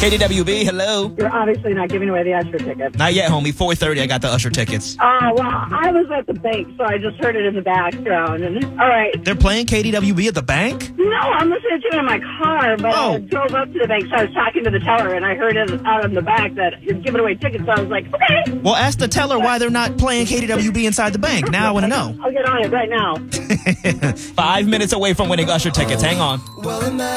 KDWB, hello. You're obviously not giving away the Usher tickets. Not yet, homie. 4:30, I got the Usher tickets. Well, I was at the bank, so I just heard it in the background. All right. They're playing KDWB at the bank? No, I'm listening to it in my car, but I drove up to the bank, so I was talking to the teller, and I heard it out in the back that you're giving away tickets, so I was like, okay. Well, ask the teller why they're not playing KDWB inside the bank. Now I want to know. I'll get on it right now. 5 minutes away from winning Usher tickets. Hang on.